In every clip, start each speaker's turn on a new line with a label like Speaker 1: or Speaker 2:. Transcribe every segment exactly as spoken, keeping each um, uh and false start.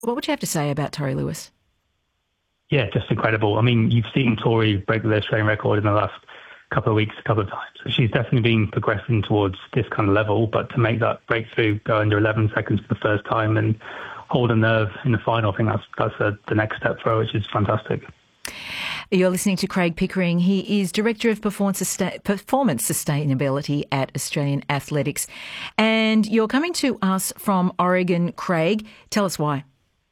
Speaker 1: What would you have to say about Tori Lewis?
Speaker 2: Yeah, just incredible. I mean, you've seen Tori break the Australian record in the last couple of weeks, a couple of times. So she's definitely been progressing towards this kind of level, but to make that breakthrough, go under eleven seconds for the first time and hold a nerve in the final, I think that's that's a, the next step for her, which is fantastic.
Speaker 1: You're listening to Craig Pickering. He is Director of Performance Sustainability at Australian Athletics. And you're coming to us from Oregon, Craig. Tell us why.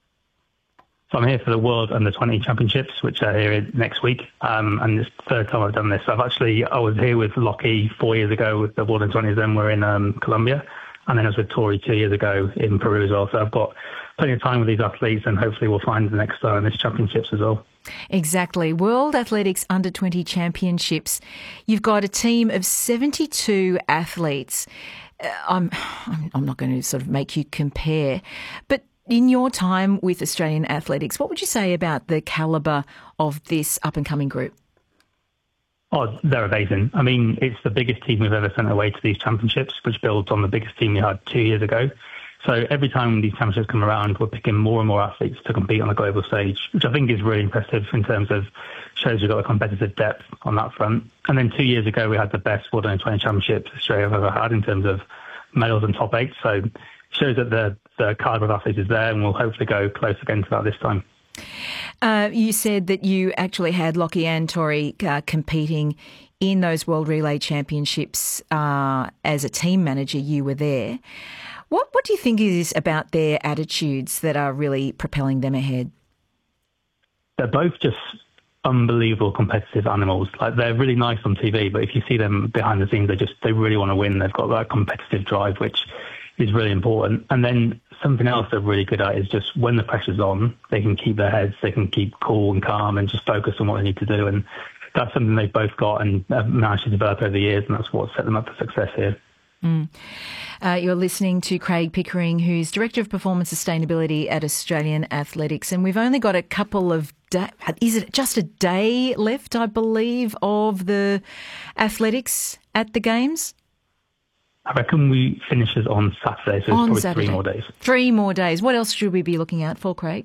Speaker 2: So I'm here for the World Under twenty Championships, which are here next week. Um, and it's the third time I've done this. I've actually, I was here with Lockie four years ago with the World Under twenties, then we're in um, Colombia. And then I was with Tori two years ago in Peru as well. So I've got plenty of time with these athletes, and hopefully we'll find the next star in this championships as well.
Speaker 1: Exactly. World Athletics Under twenty Championships. You've got a team of seventy-two athletes. Uh, I'm, I'm not going to sort of make you compare, but in your time with Australian Athletics, what would you say about the calibre of this up-and-coming group?
Speaker 2: Oh, they're amazing. I mean, it's the biggest team we've ever sent away to these championships, which builds on the biggest team we had two years ago. So every time these championships come around, we're picking more and more athletes to compete on the global stage, which I think is really impressive in terms of shows we've got a competitive depth on that front. And then two years ago, we had the best World Under twenty Championships Australia have ever had in terms of medals and top eight. So it shows that the, the calibre of athletes is there, and we'll hopefully go close again to that this time.
Speaker 1: Uh, you said that you actually had Lockie and Tori uh, competing in those World Relay Championships uh, as a team manager. You were there. What What do you think it is about their attitudes that are really propelling them ahead?
Speaker 2: They're both just unbelievable competitive animals. Like, they're really nice on T V, but if you see them behind the scenes, they just they really want to win. They've got that competitive drive, which is really important. And then something else they're really good at is just when the pressure's on, they can keep their heads, they can keep cool and calm and just focus on what they need to do. And that's something they've both got and have managed to develop over the years, and that's what set them up for success here.
Speaker 1: Mm. Uh, you're listening to Craig Pickering, who's Director of Performance Sustainability at Australian Athletics. And we've only got a couple of days, is it just a day left, I believe, of the athletics at the Games?
Speaker 2: I reckon we finishes on Saturday, so it's
Speaker 1: on
Speaker 2: probably
Speaker 1: Saturday.
Speaker 2: three more days.
Speaker 1: Three more days. What else should we be looking out for, Craig?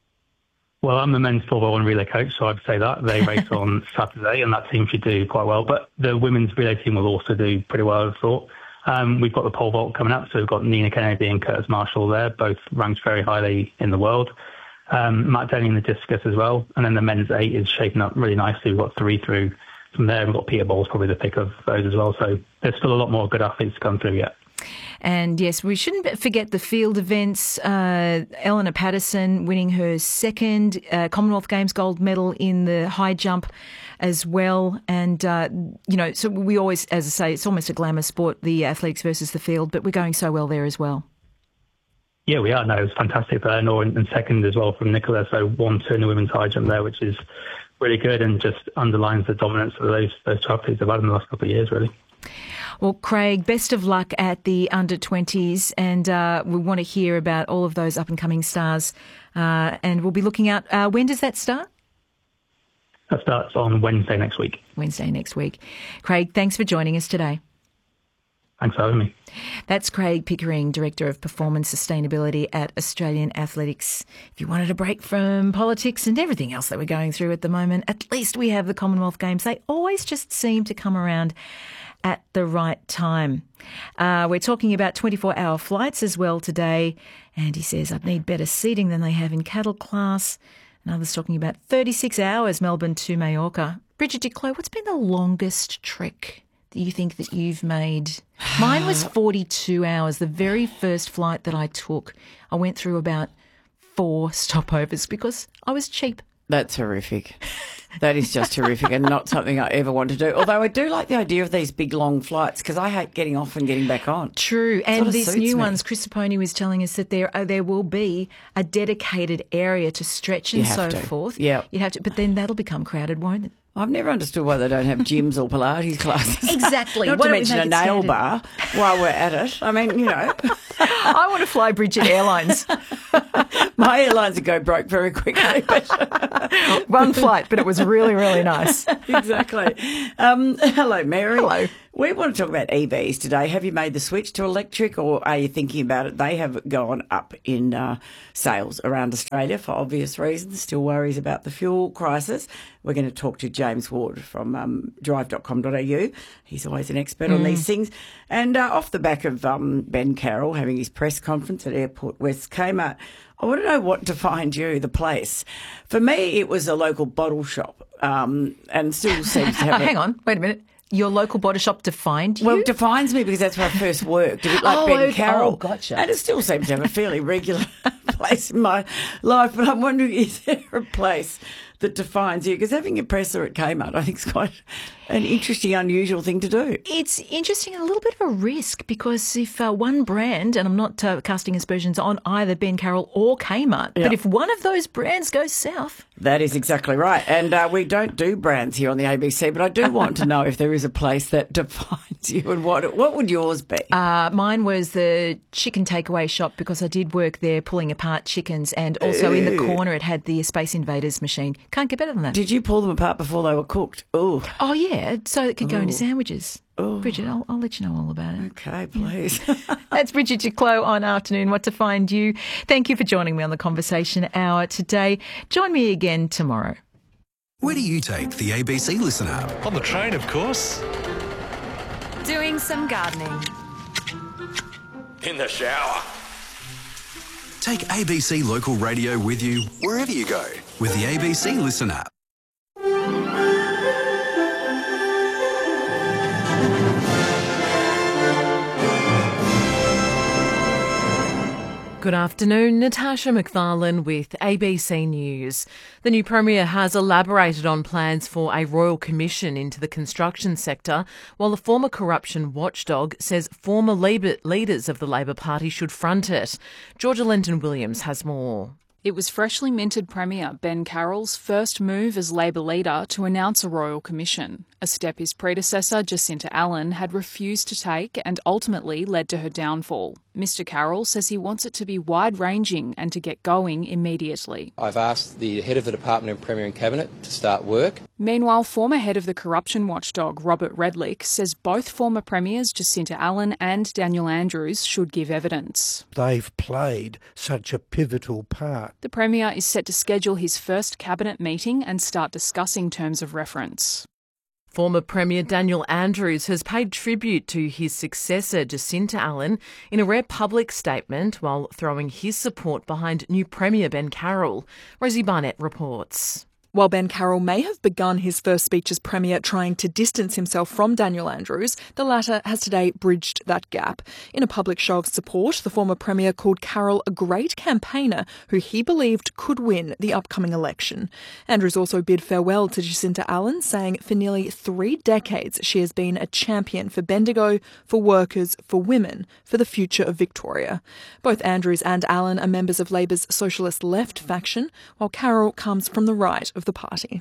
Speaker 2: Well, I'm the men's four by one relay coach, so I'd say that. They race on Saturday, and that team should do quite well. But the women's relay team will also do pretty well, I thought. Um, we've got the pole vault coming up, so we've got Nina Kennedy and Curtis Marshall there, both ranked very highly in the world. Um, Matt Denny in the discus as well. And then the men's eight is shaping up really nicely. We've got three through from there. We've got Peter Ball's probably the pick of those as well. So there's still a lot more good athletes to come through yet.
Speaker 1: And yes, we shouldn't forget the field events. Uh, Eleanor Patterson winning her second uh, Commonwealth Games gold medal in the high jump as well. And, uh, you know, so we always, as I say, it's almost a glamour sport, the athletics versus the field, but we're going so well there as well.
Speaker 2: Yeah, we are. No, it was fantastic for Eleanor, and, and second as well from Nicola. So one, two in the women's high jump there, which is really good and just underlines the dominance of those, those two athletes have had in the last couple of years, really.
Speaker 1: Well, Craig, best of luck at the under twenties, and uh, we want to hear about all of those up-and-coming stars, uh, and we'll be looking out. Uh, when does that start?
Speaker 2: That starts on Wednesday next week.
Speaker 1: Wednesday next week. Craig, thanks for joining us today.
Speaker 2: Thanks for having me.
Speaker 1: That's Craig Pickering, Director of Performance Sustainability at Australian Athletics. If you wanted a break from politics and everything else that we're going through at the moment, at least we have the Commonwealth Games. They always just seem to come around at the right time. Uh, we're talking about twenty-four hour flights as well today. And he says, I'd need better seating than they have in cattle class. And others talking about thirty-six hours, Melbourne to Mallorca. Bridget Dicklow, what's been the longest trek that you think that you've made? Mine was forty-two hours. The very first flight that I took, I went through about four stopovers because I was cheap.
Speaker 3: That's horrific. That is just horrific and not something I ever want to do. Although I do like the idea of these big, long flights because I hate getting off and getting back on.
Speaker 1: True. And these new
Speaker 3: me.
Speaker 1: ones, Chris Saponi was telling us that there uh, there will be a dedicated area to stretch and so
Speaker 3: to.
Speaker 1: forth.
Speaker 3: Yeah.
Speaker 1: You have to, but then that'll become crowded, won't it?
Speaker 3: I've never understood why they don't have gyms or Pilates classes.
Speaker 1: Exactly.
Speaker 3: Not
Speaker 1: Why
Speaker 3: to
Speaker 1: don't we
Speaker 3: mention a
Speaker 1: make it
Speaker 3: nail
Speaker 1: standard?
Speaker 3: bar while we're at it. I mean, you know.
Speaker 1: I want to fly Bridget Airlines.
Speaker 3: My airlines would go broke very quickly. But
Speaker 1: One flight, but it was really, really nice.
Speaker 3: Exactly. Um, hello, Mary.
Speaker 1: Hello.
Speaker 3: We want to talk about E Vs today. Have you made the switch to electric, or are you thinking about it? They have gone up in uh, sales around Australia for obvious reasons. Still worries about the fuel crisis. We're going to talk to James Ward from um, drive dot com dot a u. He's always an expert mm. on these things. And uh, off the back of um, Ben Carroll having his press conference at Airport West Kmart, I want to know what defined you, the place. For me, it was a local bottle shop, um, and still seems to have...
Speaker 1: oh, hang on, wait a minute. Your local bottle shop defined you?
Speaker 3: Well, it defines me because that's where I first worked, a bit like
Speaker 1: oh,
Speaker 3: Ben Carroll.
Speaker 1: Oh, gotcha.
Speaker 3: And it still seems to have a fairly regular place in my life, but I'm wondering, is there a place that defines you? Because having a presser at Kmart, I think, is quite an interesting, unusual thing to do.
Speaker 1: It's interesting and a little bit of a risk, because if uh, one brand, and I'm not uh, casting aspersions on either Ben Carroll or Kmart,
Speaker 3: yeah.
Speaker 1: but if one of those brands goes south...
Speaker 3: That is exactly right. And uh, we don't do brands here on the A B C, but I do want to know if there is a place that defines you, and what what would yours be?
Speaker 1: Uh, mine was the chicken takeaway shop, because I did work there pulling apart chickens, and also Ooh. in the corner it had the Space Invaders machine. Can't get better than that.
Speaker 3: Did you pull them apart before they were cooked? Ooh.
Speaker 1: Oh, yeah, so it could go Ooh. into sandwiches.
Speaker 3: Ooh.
Speaker 1: Bridget, I'll, I'll let you know all about it.
Speaker 3: Okay, please.
Speaker 1: That's Bridget Duclos on Afternoon What to Find You. Thank you for joining me on the Conversation Hour today. Join me again tomorrow.
Speaker 4: Where do you take the A B C Listen app?
Speaker 5: On the train, of course.
Speaker 6: Doing some gardening.
Speaker 5: In the shower.
Speaker 4: Take A B C Local Radio with you wherever you go with the A B C Listen app.
Speaker 7: Good afternoon, Natasha McFarlane with A B C News. The new Premier has elaborated on plans for a royal commission into the construction sector, while the former corruption watchdog says former leaders of the Labor Party should front it. Georgia Lenton-Williams has more.
Speaker 8: It was freshly minted Premier Ben Carroll's first move as Labor leader to announce a royal commission, a step his predecessor Jacinta Allen had refused to take and ultimately led to her downfall. Mister Carroll says he wants it to be wide-ranging and to get going immediately.
Speaker 9: I've asked the head of the Department of Premier and Cabinet to start work.
Speaker 8: Meanwhile, former head of the corruption watchdog Robert Redlich says both former premiers Jacinta Allen and Daniel Andrews should give evidence.
Speaker 10: They've played such a pivotal part.
Speaker 8: The Premier is set to schedule his first cabinet meeting and start discussing terms of reference.
Speaker 7: Former Premier Daniel Andrews has paid tribute to his successor Jacinta Allen in a rare public statement, while throwing his support behind new Premier Ben Carroll. Rosie Barnett reports.
Speaker 11: While Ben Carroll may have begun his first speech as Premier trying to distance himself from Daniel Andrews, the latter has today bridged that gap. In a public show of support, the former Premier called Carroll a great campaigner who he believed could win the upcoming election. Andrews also bid farewell to Jacinta Allen, saying for nearly three decades she has been a champion for Bendigo, for workers, for women, for the future of Victoria. Both Andrews and Allen are members of Labor's Socialist Left faction, while Carroll comes from the right of the party.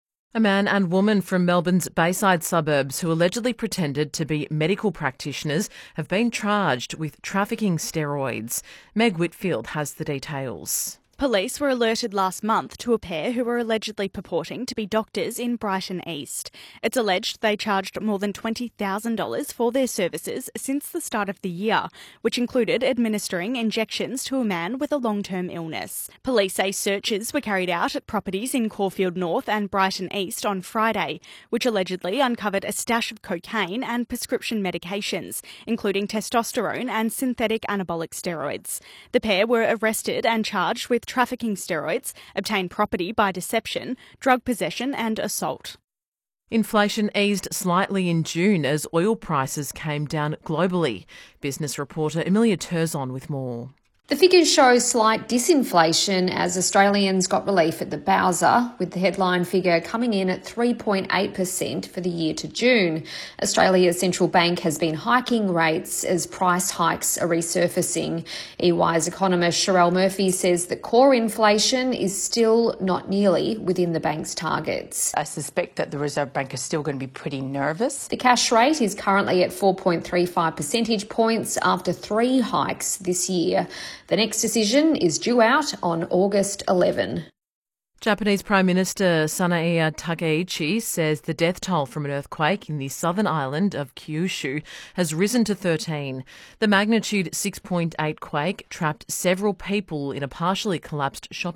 Speaker 7: A man and woman from Melbourne's Bayside suburbs who allegedly pretended to be medical practitioners have been charged with trafficking steroids. Meg Whitfield has the details.
Speaker 12: Police were alerted last month to a pair who were allegedly purporting to be doctors in Brighton East. It's alleged they charged more than twenty thousand dollars for their services since the start of the year, which included administering injections to a man with a long-term illness. Police say searches were carried out at properties in Caulfield North and Brighton East on Friday, which allegedly uncovered a stash of cocaine and prescription medications, including testosterone and synthetic anabolic steroids. The pair were arrested and charged with trafficking steroids, obtained property by deception, drug possession and assault.
Speaker 7: Inflation eased slightly in June as oil prices came down globally. Business reporter Amelia Turzon with more.
Speaker 13: The figures show slight disinflation as Australians got relief at the Bowser, with the headline figure coming in at three point eight percent for the year to June. Australia's central bank has been hiking rates as price hikes are resurfacing. E Y's economist Sherelle Murphy says that core inflation is still not nearly within the bank's targets.
Speaker 14: I suspect that the Reserve Bank is still going to be pretty nervous.
Speaker 13: The cash rate is currently at four point three five percentage points after three hikes this year. The next decision is due out on August eleventh.
Speaker 7: Japanese Prime Minister Sanae Takaichi says the death toll from an earthquake in the southern island of Kyushu has risen to thirteen. The magnitude six point eight quake trapped several people in a partially collapsed shopping